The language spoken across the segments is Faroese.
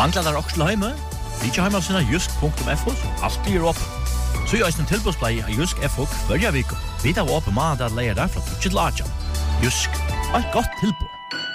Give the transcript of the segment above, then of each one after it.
Manglar der også hjemme? Vitja hjemme sina jusk.fo, alltid opp. Så jeg en tilbudsblei av Jusk FO hver vik. Vi tar opp mandag at leier derfra til Laja. Jusk, et godt tilbud.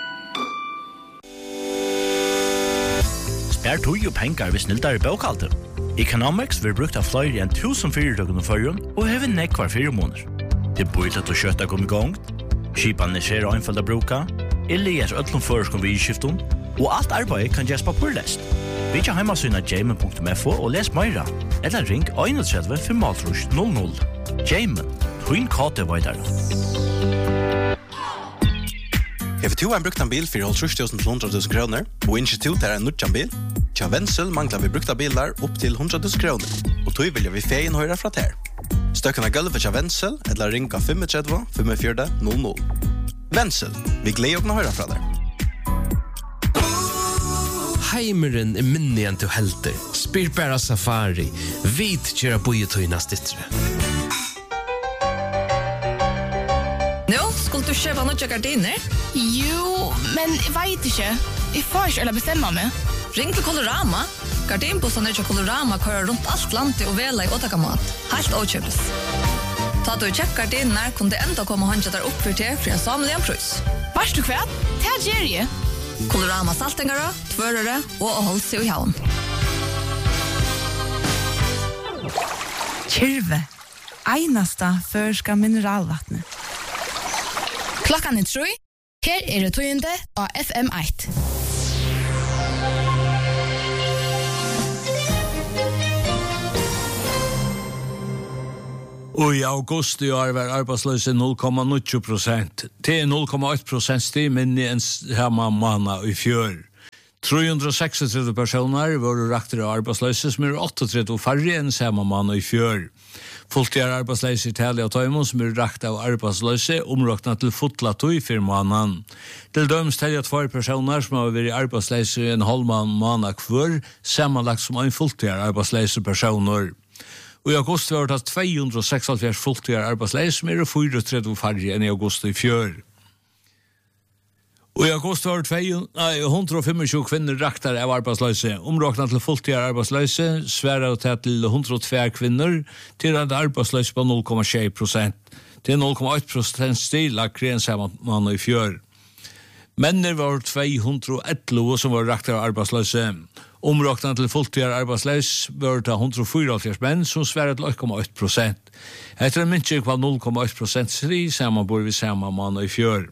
Spær tog og penger hvis nildar i bøkalter. Economics vil brukt av flere enn 1000 fyrirtøkene førjen og hever nekvar 4 måneder. Det bøylet og kjøttet kom i gang, skipan er skjer og einfalda bruka, eller øtlom føreskom vidskiften, og alt arbeid kan gjøres papurlest. Vi tar heimasyna jamen.fo og les meira, eller ring 31 500. Jamen, twin kate videre. Hever du en bruktan bil for 30.000 kroner, og institut er en nutjan bil? Tja Vensel manglar vi brukta bilar opp til 100.000 kroner, og tog vil vi feien høyre fra ter. Støkene gulvet tja Vensel, eller ringa 35 45 00. Vensel, vi gleder å høyre fra der. Heimeren er minne enn til helter. Spyr bæra safari. Vit kjøra bojetøyna stittre. Nå, skulle du kjøpe noen gardiner? Jo, men jeg vet ikke. Jeg får ikke eller bestemme meg. Ring til Colorama. Gardinbussene til Colorama kører rundt alt landet og vela i åtakamat. Helt åkjøpes. Ta du kjøpt gardiner, kunne det enda komme håndkjøtt der opp for til en samlig en prøys. Varst du kvært? Det er Jerry. Colorama saltengare, tvørere og holdt seg i havn. Kyrve. Einasta førska mineralvattnet. Klokkan er 3. Her er det tøyende av FM1. Og i august i år var arbeidsløse 0,90%. Det er 0,1% stig minni enn samme måned i fjør. 336 personer var rakter av arbeidsløse, som er 38 færre enn samme måned i fjør. Fulltid arbeidsløse i Italia og Tøymon, som er rakt av arbeidsløse, områkna til fotla tog for måneden. Til døms teller 2 personer som har vært arbeidsløse i en halv måned hver, sammenlagt som en fulltid arbeidsløse personer. Og i august var det 276 fulltider arbeidsleis, som er 34 færre enn i august i fjør. Og i august var det 125 kvinner rakter av arbeidsløse. Områkna til fulltider arbeidsløse sværer det til 102 kvinner, til at arbeidsløse på 0,6%. Det er 0,1% stil lakre enn saman i fjør. Menner var 211 som var rakter av arbeidsløse. Områkna til fulltider arbeidsløs var det 144 menn som sværer til 8,1%. Etter en minskning på 0,1% sri, saman bor vi saman mann i fjør.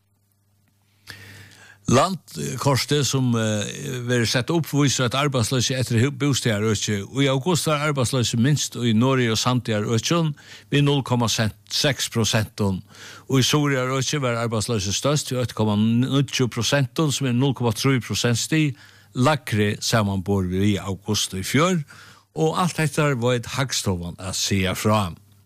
Landkortet som vil sette opp viser at arbeidsløse etter bosteder økje, og i august var arbeidsløse minst i Norge og Santiar økje ved 0,6%, og i Soria økje var arbeidsløse størst ved 8,90%, som er 0,3% stig, lakre samanbor vi i august i fjør, og alt dette var et hagstovan å se fra.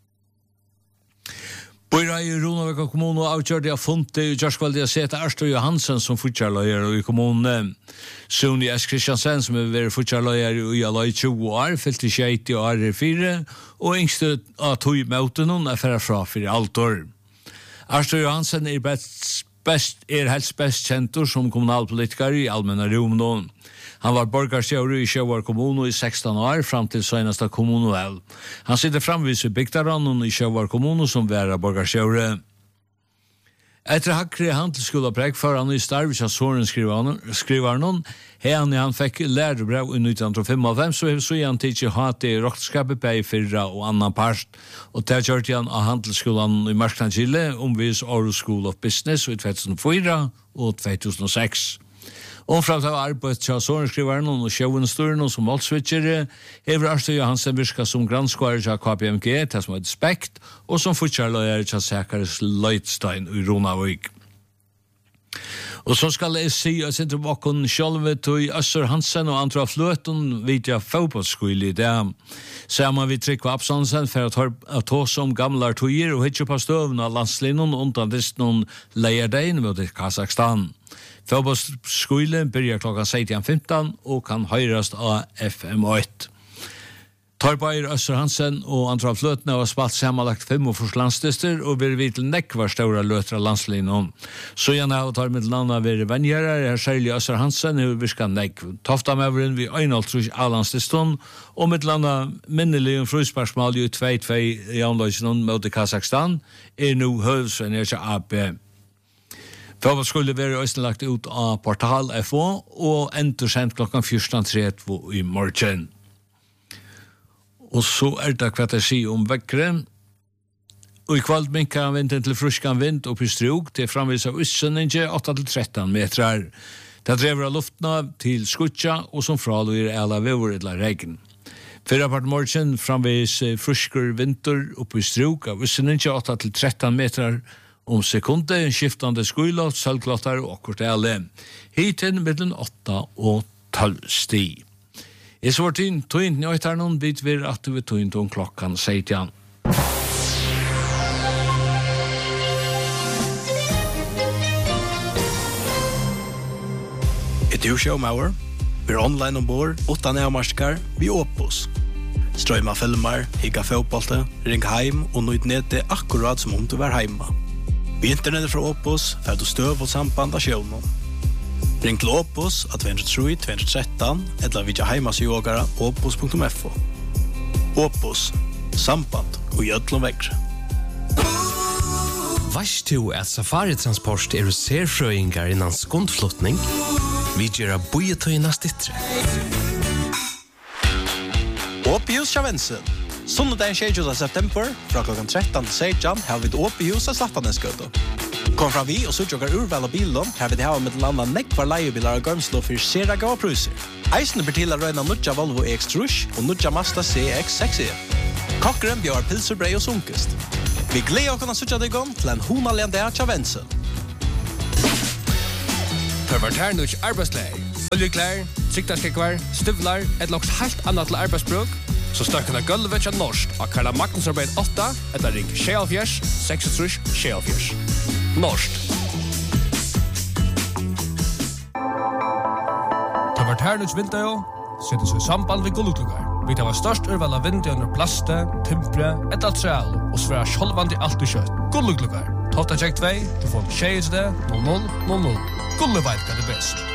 Bøyra i Ronavika kommune og avgjørte jeg funnet i Gjørskvaldi å sete Arstøy Johansen som futjarløyer i kommunen. Suni S. Kristiansen som er vært futjarløyer i Alai 20 år, fyllt i 20 år i 4, og yngste av 2 møten hun er fra 4 alt år. Arstøy Johansen er helst best kjentur som kommunalpolitiker i allmänna Romnån. Han var borgarstjåre i Sjøvar kommune i 16 år fram til seneste kommuneval. Han sitter framvis i Bygdarannen i Sjøvar kommune som værer borgarstjåre. Etter hakre handelsskolepreg for han i starv til Soren skrivaren, han fikk lærebrev i 1955, så har han tidlig hatt i roktskapet på i 4 og annan part, og det gjørte han av handelsskolen i Marsklandskille, omvis Aarhus School of Business i 2004 og 2006. Omframt av arbeid til Sorenskriveren og sjøvensturen som målsvitsere, hever Arstøy Johansen virka som granskvarer til KPMG, til som er Spekt, og som fortsatt til Sækares Leitstein i Ronavik. Og så skal jeg si at jeg tilbake selv til Øsser Hansen og andre fløten videre fotballskole i det. Sammen vi Trygve Absalonsen for å ta som gamle tøyer og hitje på støvn av landslinjen undan noen leierdein mot Kazakstan. Fotballskolen begynner klokka 16:15 og kan høyres av FM8. Torbeir Øster Hansen og Andra Fløtene har spalt sammenlagt 5 landslister og vil vi til nekvar stora løtra landslinjen. Så gjerne har tar mitt landa ved venngjærer, her særlig Øster Hansen har virka nekv. Toftamøveren vi 1,5 A-landslisten, og mitt landa minnelig om frusparsmål i 2-2 i anløysenen mot Kazakstan, nu høvsvenn ikke AB. Fotball skulle være også lagt ut av Portal FO, og ender sendt klokkan 14.30 i morgen. Og så det hva jeg sier om vekkere. Og i kveld minker vinden til fruskan vind opp i strug til framvis av utsendinge 8-13 meter. Det drever av luftna til skutja og som fraluer eller vever eller regn. Fyrra part morgen framvis frusker vinter opp i strug av utsendinge 8-13 meter om sekundet, skiftande skuilott, sølglottar og akkurat alle. Hiten mellom 8 og 12 sti. I svartin, tøynt nøyt her noen bit vir at vi tøynt om klokkan 16. Et showmauer, vi online ombord, 8 nærmarskar, vi Opus. Strøyma filmer, higga fotbollte, ring heim og nøyt nete akkurat som om du var heima. Vi internettet fra Opus, fer du støv og samband av sjånen. Ring til Opus av 203-213 eller vidja heimasjågara opus.fo. Opus, samband og gjødlom vekkre. Vast du at Safari-transport serfrøyngar innan skundflutning? Vi gjør bojetøyna stittre. Opihus Kjavensen. Sundagen 6. september, fra klokken 13 til 16, har vi et Opihus av Slattaneskøto. Kom fra vi og suttjokkar urval av bilom, her vil de ha med landa nekvar leiebilar av Gømslo for seraga og pruser. Eisene blir til å røyna nudja Volvo X-Trush og nudja Mazda CX-6E. Kokkeren bjør pilserbrei og sunkest. Vi gleder å kunne suttja deg om til en honalende av Kjavensen. Perverter nudj arbeidsleir, oljeklær, siktarskekvar, støvlar, et loks helt annet til arbeidsbruk, så støkkene gulvet til norsk av Karla Magnusarbeid 8 etter ring 76 36 76. Norsk. Perverternus vinter settes i samband ved gullutlugar. Vi tar størst urval av vinter under plaste, timpre, et altreal og svære sjolvand i alt i kjøtt. Gullutlugar. Tofta check 2, telefon 6 00 00. Gulleveit er det best.